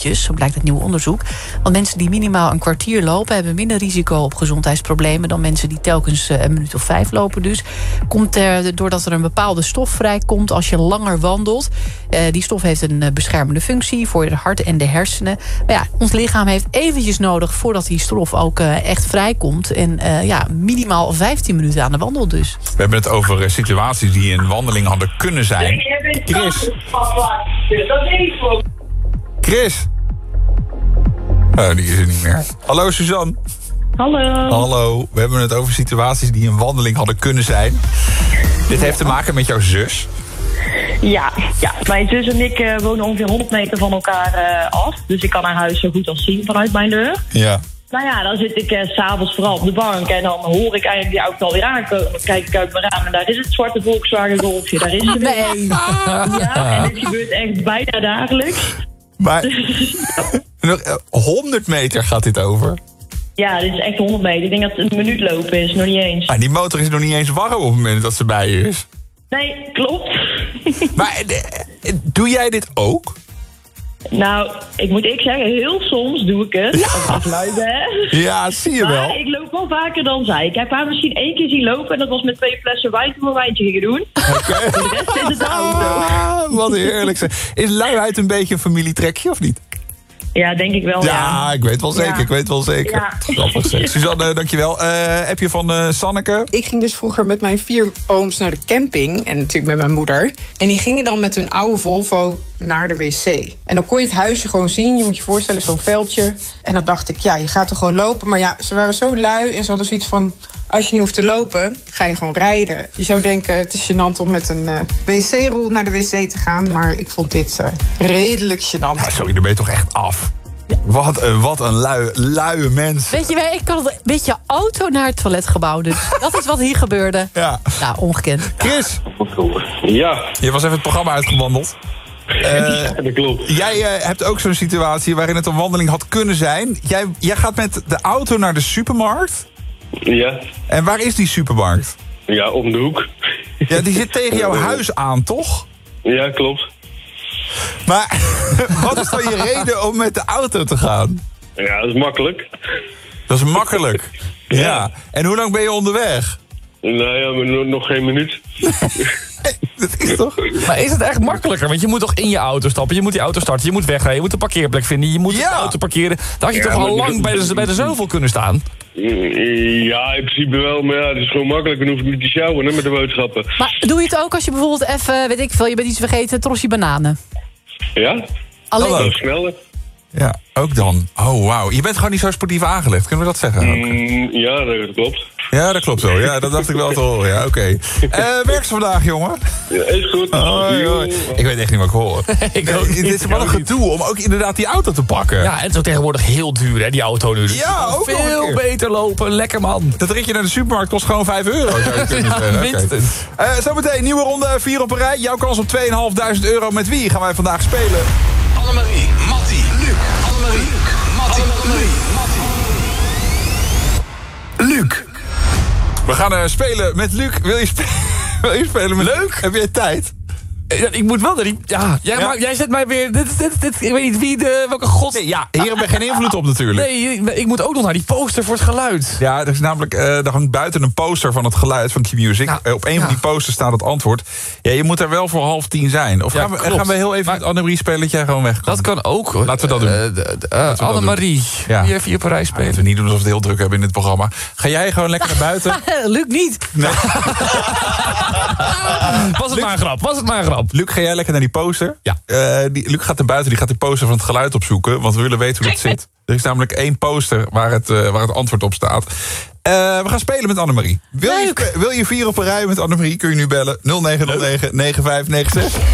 minuutjes, zo blijkt uit nieuw onderzoek. Want mensen die minimaal een kwartier lopen hebben minder risico op gezondheidsproblemen dan mensen die telkens een minuut of 5 lopen. Dus komt doordat er een bepaalde stof vrijkomt als je langer wandelt. Die stof heeft een beschermende functie voor het hart en de hersenen. Maar ja, ons lichaam heeft eventjes nodig voordat die stof ook echt vrijkomt. En minimaal 15 minuten aan de wandel dus. We hebben het over situaties die een wandeling hadden kunnen zijn. Chris. Die is er niet meer. Hallo Suzanne. Hallo. We hebben het over situaties die een wandeling hadden kunnen zijn. Dit heeft te maken met jouw zus. Ja, mijn zus en ik wonen ongeveer 100 meter van elkaar af. Dus ik kan haar huis zo goed als zien vanuit mijn deur. Ja. Nou ja, dan zit ik 's avonds vooral op de bank en dan hoor ik eigenlijk die auto alweer aankomen. Dan kijk ik uit mijn raam en daar is het zwarte Volkswagen Golfje. Daar is ze weer. Nee. Ja, en dit gebeurt echt bijna dagelijks. Maar 100 meter gaat dit over? Ja, dit is echt 100 meter. Ik denk dat het een minuut lopen is, nog niet eens. Die motor is nog niet eens warm op het moment dat ze bij je is. Nee, klopt. Maar doe jij dit ook? Nou, ik moet zeggen, heel soms doe ik het. Als ik lui ben. Ja, zie je wel. Maar ik loop wel vaker dan zij. Ik heb haar misschien 1 keer zien lopen en dat was met 2 flessen wijn toen we een wijntje gingen doen. Oké. De rest is het de auto. Wat heerlijk. Is luiheid een beetje een familietrekje of niet? Ja, denk ik wel, Ja, ik weet wel zeker. Ja. Ik weet wel zeker. Ja. Grappig zeg. Suzanne, dankjewel. Heb je van Sanneke? Ik ging dus vroeger met mijn 4 ooms naar de camping. En natuurlijk met mijn moeder. En die gingen dan met hun oude Volvo naar de wc. En dan kon je het huisje gewoon zien. Je moet je voorstellen, zo'n veldje. En dan dacht ik, je gaat er gewoon lopen. Maar ja, ze waren zo lui en ze hadden zoiets van... Als je niet hoeft te lopen, ga je gewoon rijden. Je zou denken, het is gênant om met een wc-rol naar de wc te gaan. Maar ik vond dit redelijk gênant. Ja, sorry, daar ben je toch echt af. Ja. Wat een luie mens. Weet je, ik kan met je auto naar het toiletgebouw. Dus dat is wat hier gebeurde. Ja. Nou, ongekend. Chris. Ja. Je was even het programma uitgewandeld. Dat klopt. Jij hebt ook zo'n situatie waarin het een wandeling had kunnen zijn. Jij gaat met de auto naar de supermarkt. Ja. En waar is die supermarkt? Ja, om de hoek. Ja, die zit tegen jouw huis aan, toch? Ja, klopt. Maar wat is dan je reden om met de auto te gaan? Ja, dat is makkelijk. Dat is makkelijk. Ja. En hoe lang ben je onderweg? Nou ja, maar nog geen minuut. Dat is toch... Maar is het echt makkelijker? Want je moet toch in je auto stappen, je moet die auto starten, je moet wegrijden, je moet een parkeerplek vinden, je moet de auto parkeren. Dan had je toch al lang bij de zeuvel kunnen staan? Ja, in principe wel, maar ja, het is gewoon makkelijk. Dan hoef ik niet te sjouwen met de boodschappen. Maar doe je het ook als je bijvoorbeeld even, weet ik veel, je bent iets vergeten, trosje bananen? Ja? Alleen... Dat is sneller. Ja, ook dan. Oh, wauw. Je bent gewoon niet zo sportief aangelegd, kunnen we dat zeggen? Ja, dat klopt. Ja, dat klopt zo. Ja, dat dacht ik wel te horen. Ja, oké. Werk ze vandaag, jongen? Ja, is goed. Hoi. Ik weet echt niet wat ik hoor. Dit is wel een gedoe om ook inderdaad die auto te pakken. Ja, het is ook tegenwoordig heel duur, hè, die auto nu. Dus ja, ook veel beter lopen. Lekker, man. Dat ritje naar de supermarkt kost gewoon €5, zou je kunnen zeggen. Minstens. Okay. Zometeen, nieuwe ronde, 4 op een rij. Jouw kans op €2.500. Met wie gaan wij vandaag spelen? Annemarie, Mattie, Luc. Annemarie, Luc, Mattie, Luc. We gaan spelen met Luc. Wil je spelen met Luc? Heb jij tijd? Ik moet wel naar die... Ja, jij zet mij weer... Ik weet niet wie welke god... Nee, ja, hier hebben we geen invloed op natuurlijk. Nee, ik moet ook nog naar die poster voor het geluid. Ja, er is namelijk... er hangt buiten een poster van het geluid van Q-Music. Nou, op een van die posters staat het antwoord. Ja, je moet er wel voor 9:30 zijn. Of gaan we heel even met Annemarie spelen dat jij gewoon wegkomt? Dat kan ook. Laten we dat doen. Annemarie. Ja. Die even op Parijs spelen. Laten we niet doen alsof we het heel druk hebben in dit programma. Ga jij gewoon lekker naar buiten? Luc niet. Nee. Was het maar een grap. Luc, ga jij lekker naar die poster? Ja. Luc gaat naar buiten, die gaat die poster van het geluid opzoeken. Want we willen weten hoe het zit. Er is namelijk 1 poster waar het antwoord op staat. We gaan spelen met Annemarie. Wil je 4 op een rij met Annemarie? Kun je nu bellen 0909 9596.